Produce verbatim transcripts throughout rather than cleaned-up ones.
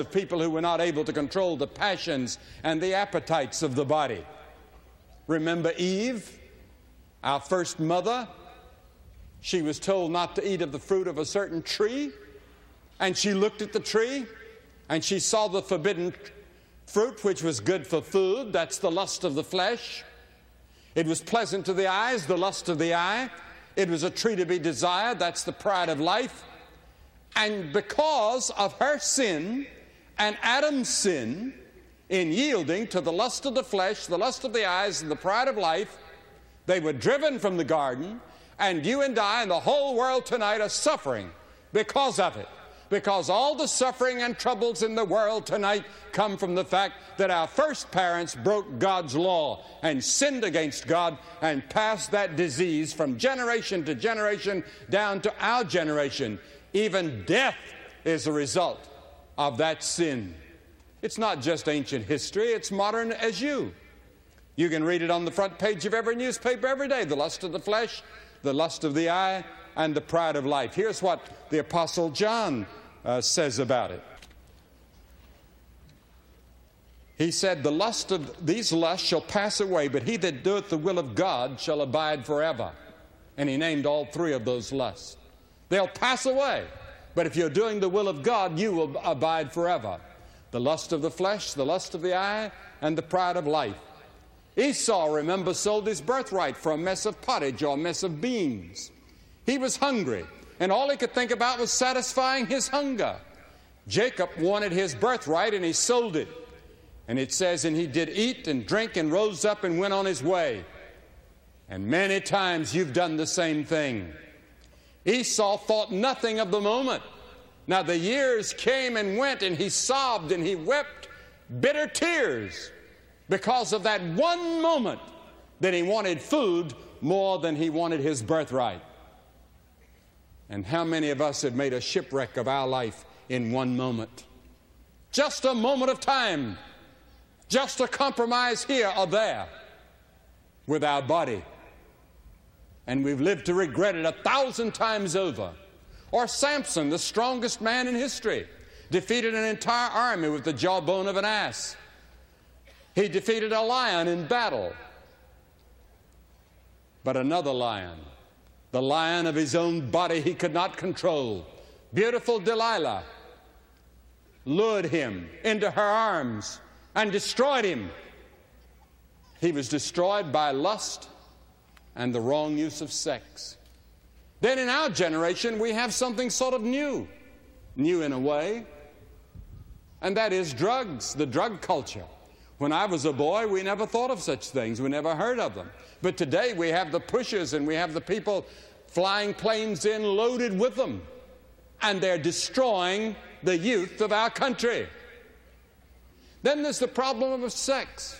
of people who were not able to control the passions and the appetites of the body. Remember Eve, our first mother? She was told not to eat of the fruit of a certain tree, and she looked at the tree, and she saw the forbidden fruit, which was good for food. That's the lust of the flesh. It was pleasant to the eyes, the lust of the eye. It was a tree to be desired. That's the pride of life. And because of her sin and Adam's sin in yielding to the lust of the flesh, the lust of the eyes, and the pride of life, they were driven from the garden, and you and I and the whole world tonight are suffering because of it. Because all the suffering and troubles in the world tonight come from the fact that our first parents broke God's law and sinned against God and passed that disease from generation to generation down to our generation. Even death is a result of that sin. It's not just ancient history, it's modern as you. You can read it on the front page of every newspaper every day. The lust of the flesh, the lust of the eye, and the pride of life. Here's what the Apostle John uh, says about it. He said, the lust of these lusts shall pass away, but he that doeth the will of God shall abide forever. And he named all three of those lusts. They'll pass away, but if you're doing the will of God, you will abide forever. The lust of the flesh, the lust of the eye, and the pride of life. Esau, remember, sold his birthright for a mess of pottage or a mess of beans. He was hungry, and all he could think about was satisfying his hunger. Jacob wanted his birthright, and he sold it. And it says, and he did eat and drink and rose up and went on his way. And many times you've done the same thing. Esau thought nothing of the moment. Now the years came and went, and he sobbed and he wept bitter tears because of that one moment that he wanted food more than he wanted his birthright. And how many of us have made a shipwreck of our life in one moment? Just a moment of time. Just a compromise here or there with our body. And we've lived to regret it a thousand times over. Or Samson, the strongest man in history, defeated an entire army with the jawbone of an ass. He defeated a lion in battle. But another lion, the lion of his own body he could not control, beautiful Delilah, lured him into her arms and destroyed him. He was destroyed by lust and the wrong use of sex. Then in our generation we have something sort of new, new in a way, and that is drugs, the drug culture. When I was a boy, we never thought of such things. We never heard of them. But today we have the pushers and we have the people flying planes in loaded with them, and they're destroying the youth of our country. Then there's the problem of sex.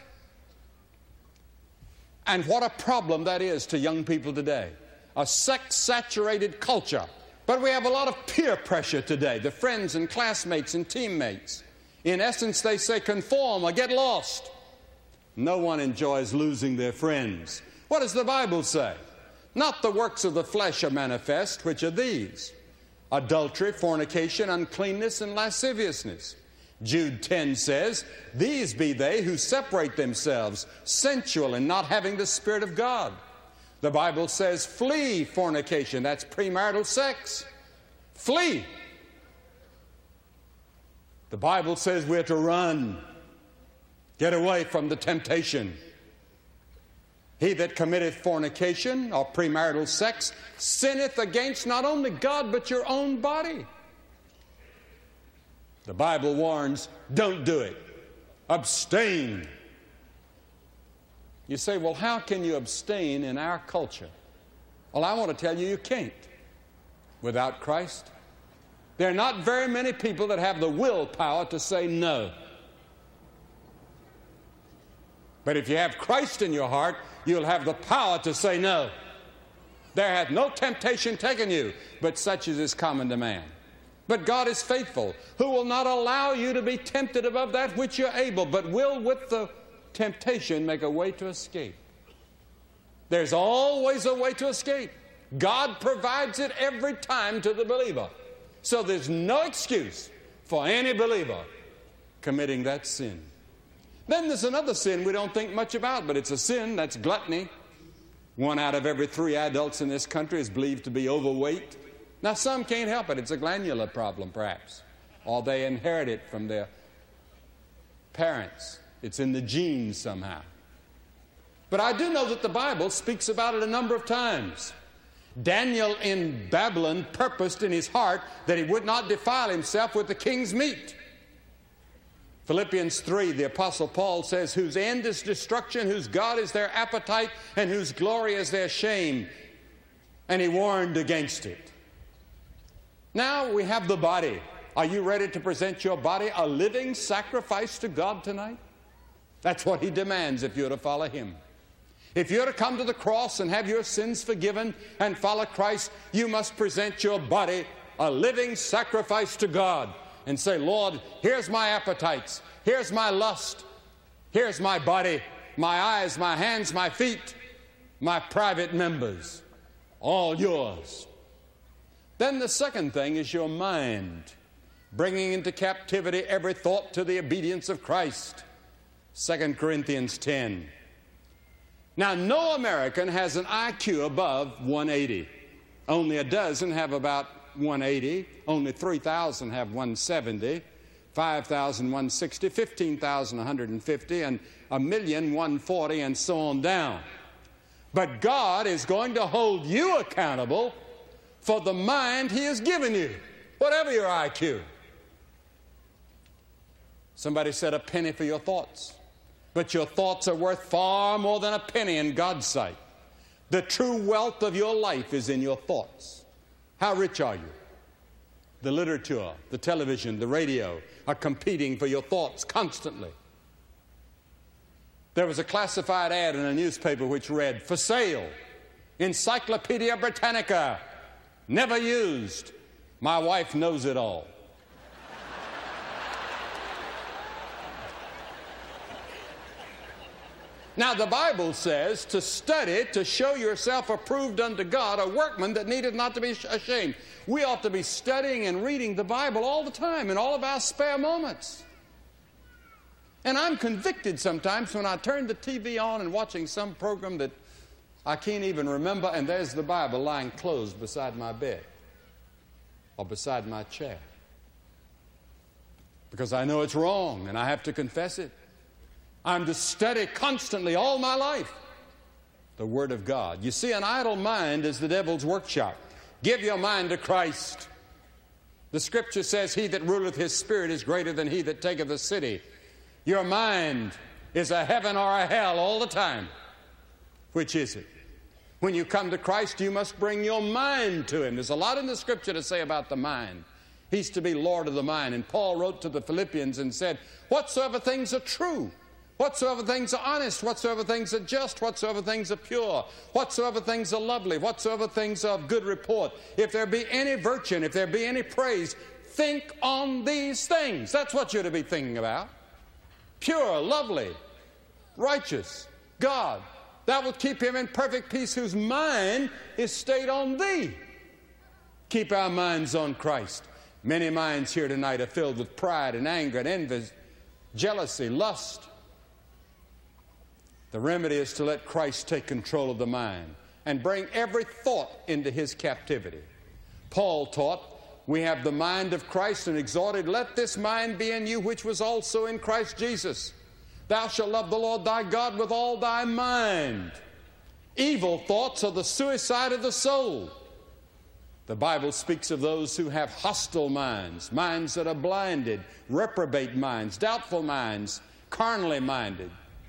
And what a problem that is to young people today. A sex-saturated culture. But we have a lot of peer pressure today, the friends and classmates and teammates. In essence, they say conform or get lost. No one enjoys losing their friends. What does the Bible say? Not the works of the flesh are manifest, which are these: adultery, fornication, uncleanness, and lasciviousness. Jude ten says, these be they who separate themselves, sensual and not having the Spirit of God. The Bible says, flee fornication. That's premarital sex. Flee. The Bible says we're to run. Get away from the temptation. He that committeth fornication or premarital sex sinneth against not only God but your own body. The Bible warns, don't do it. Abstain. You say, well, how can you abstain in our culture? Well, I want to tell you, you can't. Without Christ, there are not very many people that have the willpower to say no. But if you have Christ in your heart, you'll have the power to say no. There hath no temptation taken you, but such as is common to man. But God is faithful, who will not allow you to be tempted above that which you're able, but will with the temptation make a way to escape. There's always a way to escape. God provides it every time to the believer. So there's no excuse for any believer committing that sin. Then there's another sin we don't think much about, but it's a sin. That's gluttony. One out of every three adults in this country is believed to be overweight. Now, some can't help it. It's a glandular problem, perhaps. Or they inherit it from their parents. It's in the genes somehow. But I do know that the Bible speaks about it a number of times. Daniel in Babylon purposed in his heart that he would not defile himself with the king's meat. Philippians three, the Apostle Paul says, whose end is destruction, whose God is their appetite, and whose glory is their shame. And he warned against it. Now we have the body. Are you ready to present your body a living sacrifice to God tonight? That's what he demands if you're to follow him. If you're to come to the cross and have your sins forgiven and follow Christ, you must present your body a living sacrifice to God and say, Lord, here's my appetites, here's my lust, here's my body, my eyes, my hands, my feet, my private members, all yours. Then the second thing is your mind, bringing into captivity every thought to the obedience of Christ. Second Corinthians ten. Now, no American has an I Q above one eighty. Only a dozen have about one eighty. Only three thousand have one seventy. five thousand one sixty. fifteen thousand one hundred fifty. And a million one forty, and so on down. But God is going to hold you accountable for the mind he has given you, whatever your I Q. Somebody said a penny for your thoughts. But your thoughts are worth far more than a penny in God's sight. The true wealth of your life is in your thoughts. How rich are you? The literature, the television, the radio are competing for your thoughts constantly. There was a classified ad in a newspaper which read, for sale, Encyclopedia Britannica, never used. My wife knows it all. Now, the Bible says to study, to show yourself approved unto God, a workman that needeth not to be ashamed. We ought to be studying and reading the Bible all the time in all of our spare moments. And I'm convicted sometimes when I turn the T V on and watching some program that I can't even remember, and there's the Bible lying closed beside my bed or beside my chair. Because I know it's wrong and I have to confess it. I'm to study constantly all my life the Word of God. You see, an idle mind is the devil's workshop. Give your mind to Christ. The Scripture says, he that ruleth his spirit is greater than he that taketh a city. Your mind is a heaven or a hell all the time. Which is it? When you come to Christ, you must bring your mind to him. There's a lot in the Scripture to say about the mind. He's to be Lord of the mind. And Paul wrote to the Philippians and said, whatsoever things are true, whatsoever things are honest, whatsoever things are just, whatsoever things are pure, whatsoever things are lovely, whatsoever things are of good report, if there be any virtue, and if there be any praise, think on these things. That's what you're to be thinking about. Pure, lovely, righteous, God. That will keep him in perfect peace whose mind is stayed on thee. Keep our minds on Christ. Many minds here tonight are filled with pride and anger and envy, jealousy, lust. The remedy is to let Christ take control of the mind and bring every thought into his captivity. Paul taught, we have the mind of Christ, and exhorted, let this mind be in you which was also in Christ Jesus. Thou shalt love the Lord thy God with all thy mind. Evil thoughts are the suicide of the soul. The Bible speaks of those who have hostile minds, minds that are blinded, reprobate minds, doubtful minds, carnally minded,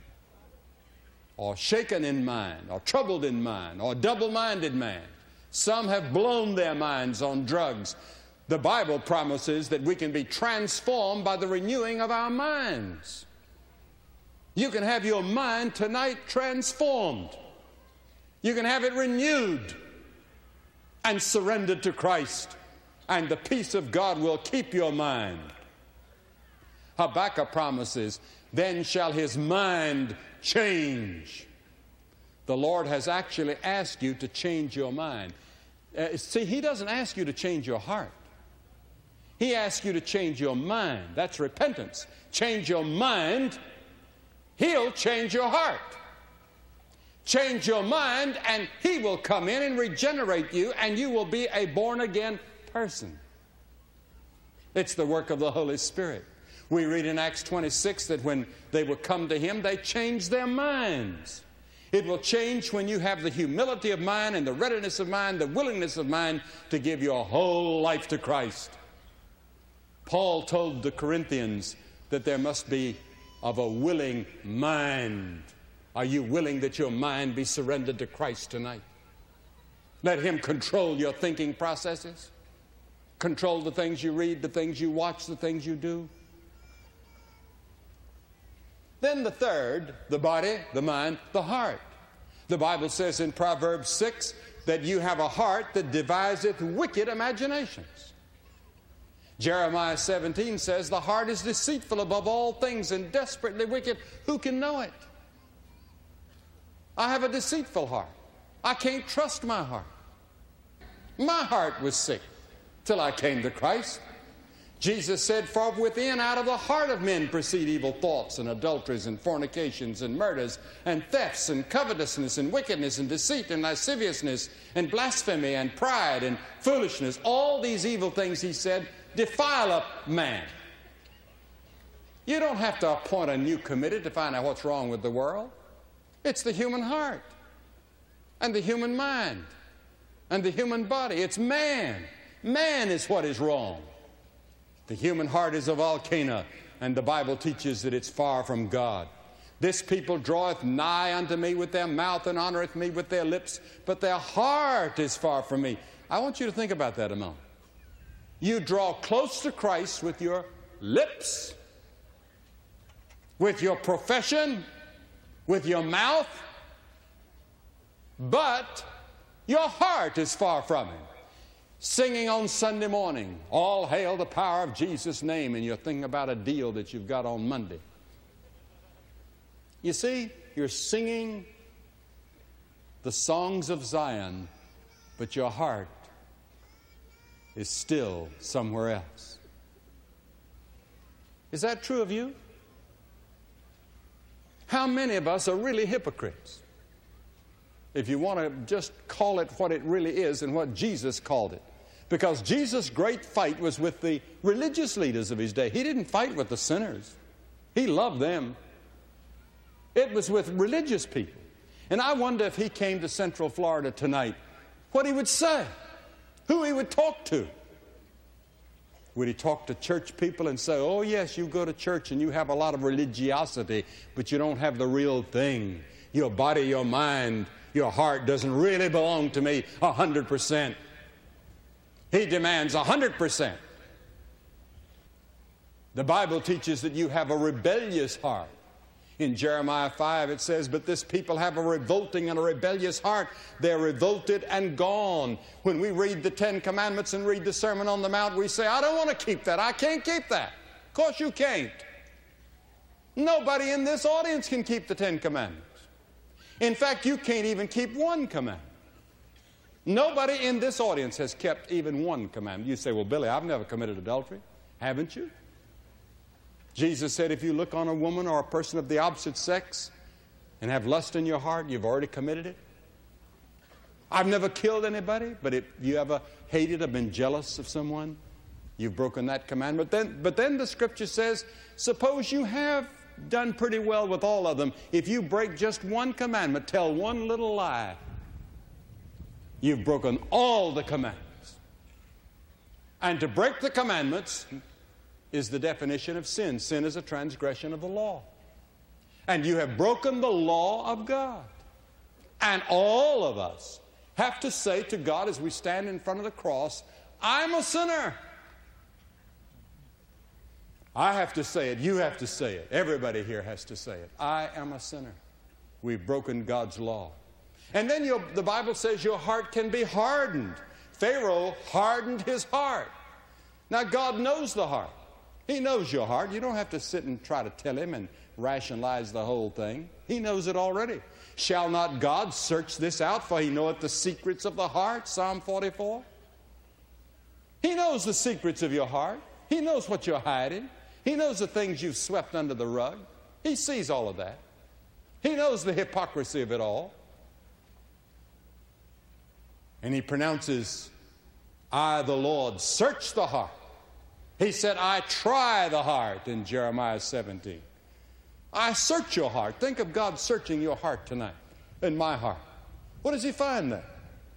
or shaken in mind, or troubled in mind, or double-minded man. Some have blown their minds on drugs. The Bible promises that we can be transformed by the renewing of our minds. You can have your mind tonight transformed. You can have it renewed and surrendered to Christ, and the peace of God will keep your mind. Habakkuk promises, then shall his mind change. The Lord has actually asked you to change your mind. Uh, see, he doesn't ask you to change your heart. He asks you to change your mind. That's repentance. Change your mind. He'll change your heart. Change your mind, and He will come in and regenerate you, and you will be a born-again person. It's the work of the Holy Spirit. We read in Acts twenty-six that when they will come to Him, they change their minds. It will change when you have the humility of mind and the readiness of mind, the willingness of mind to give your whole life to Christ. Paul told the Corinthians that there must be of a willing mind. Are you willing that your mind be surrendered to Christ tonight? Let Him control your thinking processes. Control the things you read, the things you watch, the things you do. Then the third, the body, the mind, the heart. The Bible says in Proverbs six that you have a heart that deviseth wicked imaginations. Jeremiah seventeen says the heart is deceitful above all things and desperately wicked. Who can know it? I have a deceitful heart. I can't trust my heart. My heart was sick till I came to Christ. Jesus said, for within, out of the heart of men proceed evil thoughts and adulteries and fornications and murders and thefts and covetousness and wickedness and deceit and lasciviousness and blasphemy and pride and foolishness. All these evil things, He said, defile a man. You don't have to appoint a new committee to find out what's wrong with the world. It's the human heart and the human mind and the human body. It's man. Man is what is wrong. The human heart is a volcano, and the Bible teaches that it's far from God. This people draweth nigh unto me with their mouth and honoreth me with their lips, but their heart is far from me. I want you to think about that a moment. You draw close to Christ with your lips, with your profession, with your mouth, but your heart is far from Him. Singing on Sunday morning, all hail the power of Jesus' name, and you're thinking about a deal that you've got on Monday. You see, you're singing the songs of Zion, but your heart is still somewhere else. Is that true of you? How many of us are really hypocrites? If you want to just call it what it really is and what Jesus called it. Because Jesus' great fight was with the religious leaders of His day. He didn't fight with the sinners. He loved them. It was with religious people. And I wonder if He came to Central Florida tonight, what He would say, who He would talk to. Would He talk to church people and say, oh yes, you go to church and you have a lot of religiosity, but you don't have the real thing. Your body, your mind, your heart doesn't really belong to me a hundred percent. He demands a hundred percent. The Bible teaches that you have a rebellious heart. In Jeremiah five it says, but this people have a revolting and a rebellious heart. They're revolted and gone. When we read the Ten Commandments and read the Sermon on the Mount, we say, I don't want to keep that. I can't keep that. Of course you can't. Nobody in this audience can keep the Ten Commandments. In fact, you can't even keep one commandment. Nobody in this audience has kept even one commandment. You say, well, Billy, I've never committed adultery. Haven't you? Jesus said, if you look on a woman or a person of the opposite sex and have lust in your heart, you've already committed it. I've never killed anybody, but if you ever hated or been jealous of someone, you've broken that commandment. Then, but then the Scripture says, suppose you have done pretty well with all of them. If you break just one commandment, tell one little lie, you've broken all the commandments. And to break the commandments is the definition of sin. Sin is a transgression of the law. And you have broken the law of God. And all of us have to say to God as we stand in front of the cross, I'm a sinner. I have to say it. You have to say it. Everybody here has to say it. I am a sinner. We've broken God's law. And then your, the Bible says your heart can be hardened. Pharaoh hardened his heart. Now God knows the heart. He knows your heart. You don't have to sit and try to tell Him and rationalize the whole thing. He knows it already. Shall not God search this out, for He knoweth the secrets of the heart? Psalm forty-four. He knows the secrets of your heart. He knows what you're hiding. He knows the things you've swept under the rug. He sees all of that. He knows the hypocrisy of it all. And he pronounces, I, the Lord, search the heart. He said, I try the heart in Jeremiah seventeen. I search your heart. Think of God searching your heart tonight, in my heart. What does he find there?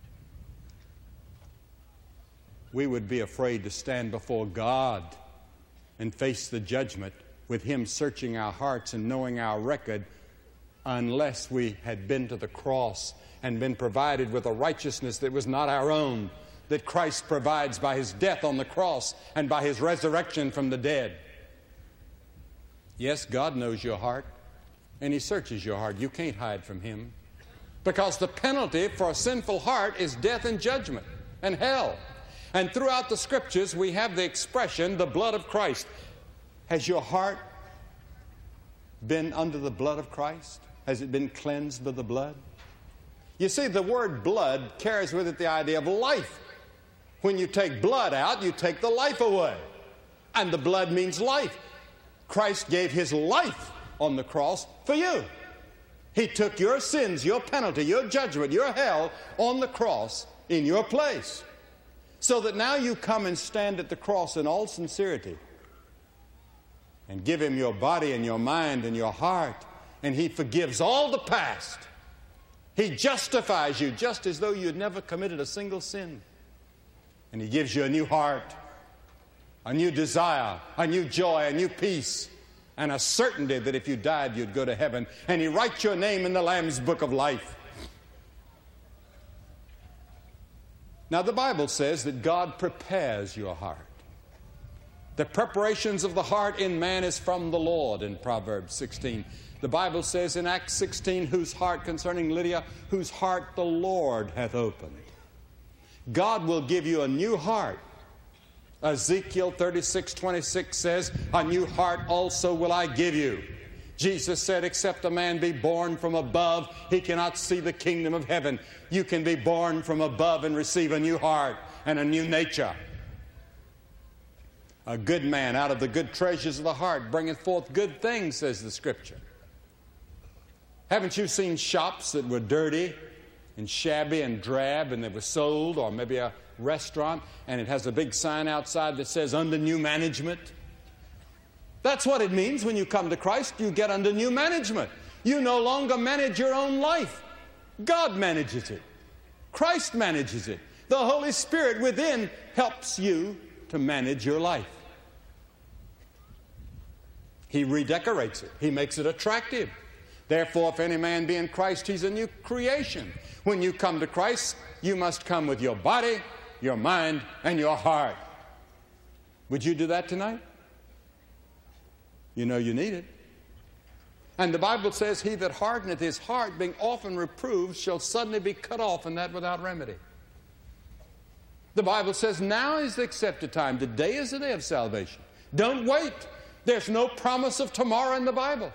We would be afraid to stand before God and face the judgment with him searching our hearts and knowing our record unless we had been to the cross and been provided with a righteousness that was not our own, that Christ provides by his death on the cross and by his resurrection from the dead. Yes, God knows your heart, and he searches your heart. You can't hide from him, because the penalty for a sinful heart is death and judgment and hell. And throughout the Scriptures, we have the expression, the blood of Christ. Has your heart been under the blood of Christ? Has it been cleansed by the blood? You see, the word blood carries with it the idea of life. When you take blood out, you take the life away. And the blood means life. Christ gave his life on the cross for you. He took your sins, your penalty, your judgment, your hell on the cross in your place. So that now you come and stand at the cross in all sincerity and give him your body and your mind and your heart, and he forgives all the past. He justifies you just as though you had never committed a single sin. And he gives you a new heart, a new desire, a new joy, a new peace, and a certainty that if you died, you'd go to heaven. And he writes your name in the Lamb's book of life. Now, the Bible says that God prepares your heart. The preparations of the heart in man is from the Lord in Proverbs sixteen. The Bible says in Acts sixteen, whose heart, concerning Lydia, whose heart the Lord hath opened. God will give you a new heart. Ezekiel thirty-six twenty-six says, a new heart also will I give you. Jesus said, except a man be born from above, he cannot see the kingdom of heaven. You can be born from above and receive a new heart and a new nature. A good man out of the good treasures of the heart bringeth forth good things, says the Scripture. Haven't you seen shops that were dirty and shabby and drab and they were sold, or maybe a restaurant, and it has a big sign outside that says under new management? That's what it means when you come to Christ. You get under new management. You no longer manage your own life. God manages it. Christ manages it. The Holy Spirit within helps you to manage your life. He redecorates it. He makes it attractive. Therefore, if any man be in Christ, he's a new creation. When you come to Christ, you must come with your body, your mind, and your heart. Would you do that tonight? You know you need it. And the Bible says, he that hardeneth his heart, being often reproved, shall suddenly be cut off, and that without remedy. The Bible says, now is the accepted time. Today is the day of salvation. Don't wait. There's no promise of tomorrow in the Bible.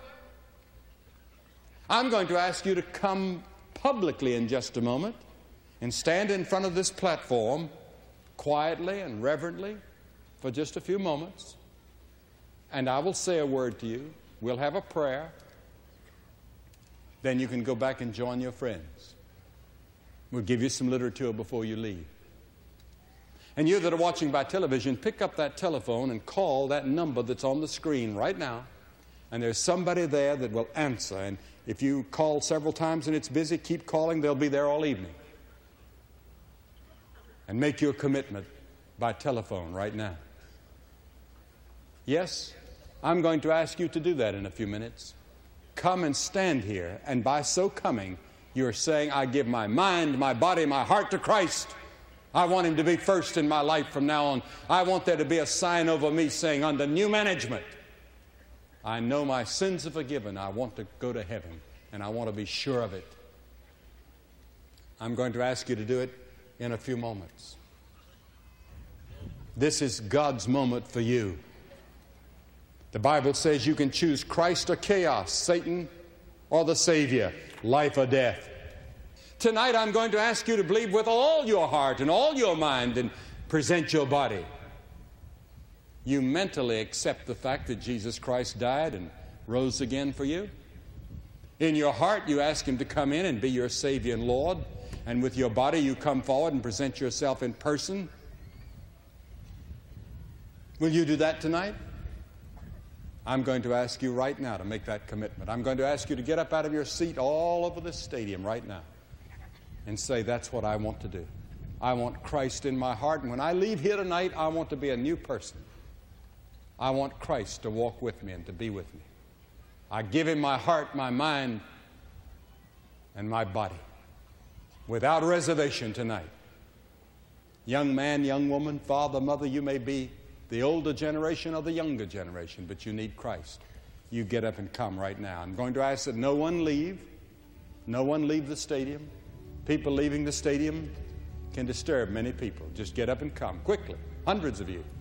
I'm going to ask you to come publicly in just a moment and stand in front of this platform quietly and reverently for just a few moments. And I will say a word to you. We'll have a prayer. Then you can go back and join your friends. We'll give you some literature before you leave. And you that are watching by television, pick up that telephone and call that number that's on the screen right now. And there's somebody there that will answer. And if you call several times and it's busy, keep calling. They'll be there all evening. And make your commitment by telephone right now. Yes, I'm going to ask you to do that in a few minutes. Come and stand here, and by so coming, you're saying, I give my mind, my body, my heart to Christ. I want him to be first in my life from now on. I want there to be a sign over me saying, under new management, I know my sins are forgiven. I want to go to heaven, and I want to be sure of it. I'm going to ask you to do it in a few moments. This is God's moment for you. The Bible says you can choose Christ or chaos, Satan or the Savior, life or death. Tonight I'm going to ask you to believe with all your heart and all your mind and present your body. You mentally accept the fact that Jesus Christ died and rose again for you. In your heart, you ask Him to come in and be your Savior and Lord. And with your body, you come forward and present yourself in person. Will you do that tonight? I'm going to ask you right now to make that commitment. I'm going to ask you to get up out of your seat all over this stadium right now and say, that's what I want to do. I want Christ in my heart. And when I leave here tonight, I want to be a new person. I want Christ to walk with me and to be with me. I give Him my heart, my mind, and my body without reservation tonight. Young man, young woman, father, mother, you may be the older generation or the younger generation, but you need Christ. You get up and come right now. I'm going to ask that no one leave. No one leave the stadium. People leaving the stadium can disturb many people. Just get up and come quickly. Hundreds of you.